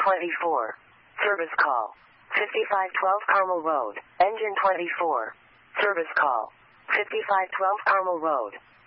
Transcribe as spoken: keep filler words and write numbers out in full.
twenty-four. Service call. fifty-five twelve Carmel Road. Engine twenty-four. Service call. fifty-five twelve Carmel Road.